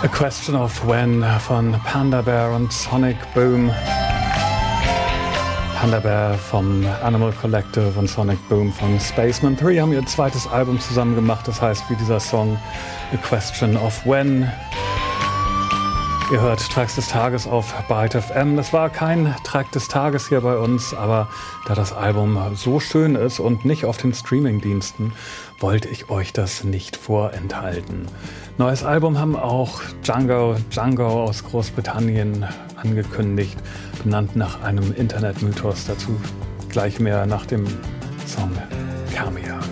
A Question of When von Panda Bear und Sonic Boom. Panda Bear vom Animal Collective und Sonic Boom von Spaceman 3 haben ihr zweites Album zusammen gemacht, das heißt wie dieser Song A Question of When. Ihr hört Tracks des Tages auf Byte FM. Das war kein Track des Tages hier bei uns, aber da das Album so schön ist und nicht auf den Streamingdiensten, wollte ich euch das nicht vorenthalten. Neues Album haben auch Django aus Großbritannien angekündigt, benannt nach einem Internetmythos. Dazu gleich mehr nach dem Song Cameo.